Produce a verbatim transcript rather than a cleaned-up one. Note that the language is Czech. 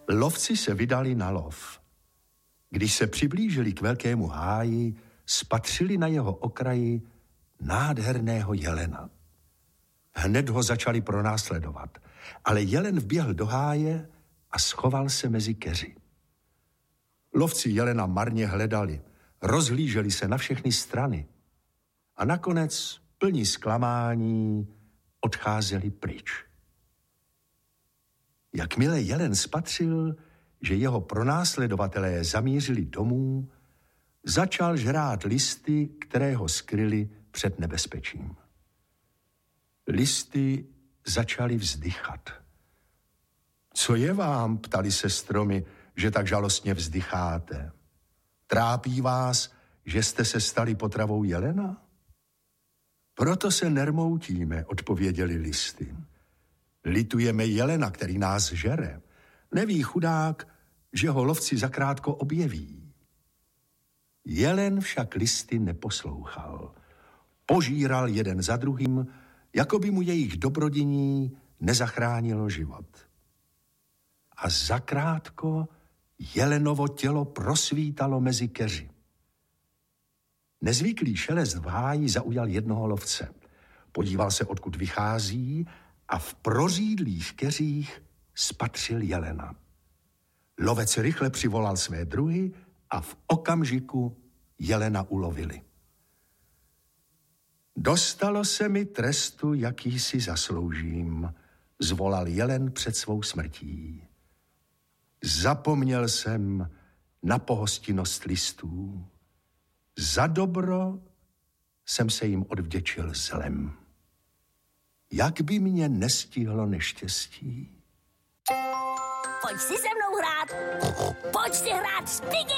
Lovci se vydali na lov. Když se přiblížili k velkému háji, spatřili na jeho okraji nádherného jelena. Hned ho začali pronásledovat, ale jelen vběhl do háje a schoval se mezi keři. Lovci jelena marně hledali, rozhlíželi se na všechny strany a nakonec, plní zklamání, odcházeli pryč. Jakmile jelen spatřil, že jeho pronásledovatelé zamířili domů, začal žrát listy, které ho skryly před nebezpečím. Listy začaly vzdychat. Co je vám, ptali se stromy, že tak žalostně vzdycháte? Trápí vás, že jste se stali potravou jelena? Proto se nermoutíme, odpověděli listy. Litujeme jelena, který nás žere. Neví chudák, že ho lovci zakrátko objeví. Jelen však listy neposlouchal. Požíral jeden za druhým, jako by mu jejich dobrodiní nezachránilo život. A zakrátko jelenovo tělo prosvítalo mezi keři. Nezvyklý šelest v háji zaujal jednoho lovce. Podíval se, odkud vychází, a v prořídlých keřích spatřil jelena. Lovec rychle přivolal své druhy a v okamžiku jelena ulovili. Dostalo se mi trestu, jaký si zasloužím, zvolal jelen před svou smrtí. Zapomněl jsem na pohostinnost listů. Za dobro jsem se jim odvděčil zlem. Jak by mě nestihlo neštěstí? Pojď si se mnou hrát. Pojď si hrát s Piggy.